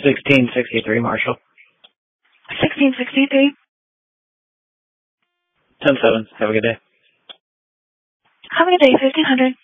1663, Marshall. 1663. 10-7. Have a good day. Have a good day, 1500.